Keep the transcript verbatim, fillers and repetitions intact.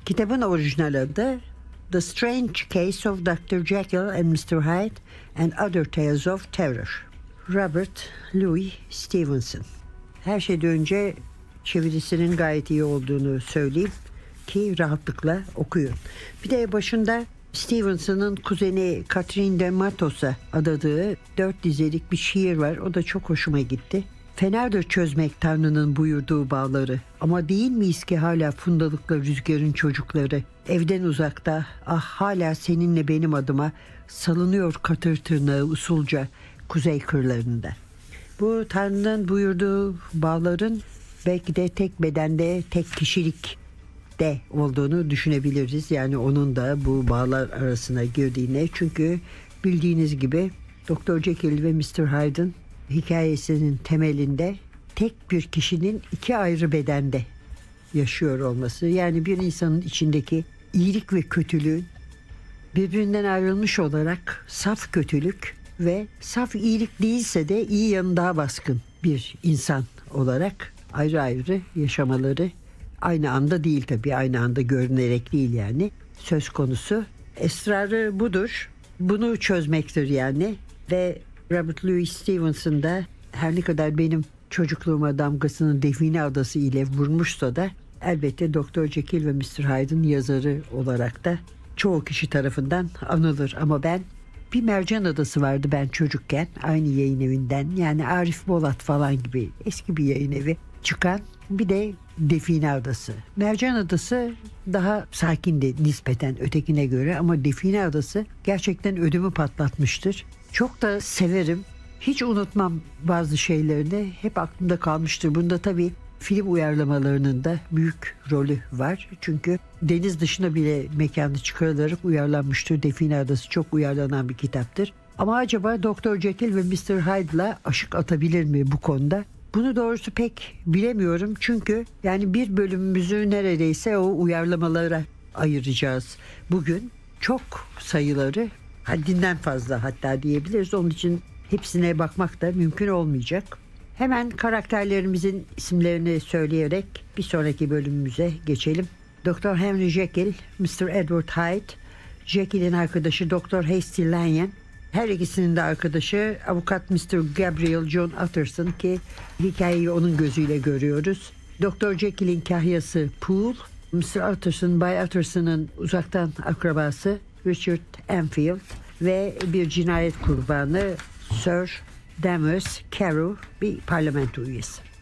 Kitabın orijinal adı The Strange Case of doktor Jekyll and mister Hyde and Other Tales of Terror. Robert Louis Stevenson. Her şeyden önce çevirisinin gayet iyi olduğunu söyleyeyim ki rahatlıkla okuyun. Bir de başında Stevenson'ın kuzeni Catherine de Matos'a adadığı dört dizelik bir şiir var. O da çok hoşuma gitti. Fenerdir çözmek Tanrı'nın buyurduğu bağları. Ama değil miyiz ki hala fundalıkla rüzgarın çocukları? Evden uzakta, ah hala seninle benim adıma salınıyor katır tırnağı usulca kuzey kırlarında. Bu Tanrı'nın buyurduğu bağların belki de tek bedende, tek kişilik de olduğunu düşünebiliriz. Yani onun da bu bağlar arasına girdiğine. Çünkü bildiğiniz gibi doktor Jekyll ve mister Hyde'ın hikayesinin temelinde tek bir kişinin iki ayrı bedende yaşıyor olması. Yani bir insanın içindeki iyilik ve kötülüğün birbirinden ayrılmış olarak saf kötülük ve saf iyilik değilse de iyi yanı daha baskın bir insan olarak ayrı ayrı yaşamaları, aynı anda değil tabii, aynı anda görünerek değil yani, söz konusu. Esrarı budur. Bunu çözmektir yani. Ve Robert Louis Stevenson da her ne kadar benim çocukluğuma damgasını Define Adası ile vurmuşsa da elbette doktor Jekyll ve mister Hyde'ın yazarı olarak da çoğu kişi tarafından anılır. Ama ben, bir Mercan Adası vardı ben çocukken, aynı yayın evinden, yani Arif Bolat falan gibi eski bir yayın evi çıkan, bir de Define Adası. Mercan Adası daha sakindi nispeten ötekine göre ama Define Adası gerçekten ödümü patlatmıştır. Çok da severim. Hiç unutmam bazı şeylerini. Hep aklımda kalmıştır. Bunda tabii film uyarlamalarının da büyük rolü var. Çünkü deniz dışına bile mekanı çıkarılarak uyarlanmıştır. Define Adası çok uyarlanan bir kitaptır. Ama acaba doktor Jekyll ve mister Hyde'la aşık atabilir mi bu konuda? Bunu doğrusu pek bilemiyorum. Çünkü yani bir bölümümüzü neredeyse o uyarlamalara ayıracağız. Bugün çok sayıları, haddinden fazla hatta diyebiliriz. Onun için hepsine bakmak da mümkün olmayacak. Hemen karakterlerimizin isimlerini söyleyerek bir sonraki bölümümüze geçelim. doktor Henry Jekyll, mister Edward Hyde, Jekyll'in arkadaşı doktor Hasty Lanyon, her ikisinin de arkadaşı avukat mister Gabriel John Utterson ki hikayeyi onun gözüyle görüyoruz. doktor Jekyll'in kahyası Poole, mister Utterson, Bay Utterson'ın uzaktan akrabası Richard Enfield ve bir cinayet kurbanı Sir Danvers Carew, bir parlamento üyesi.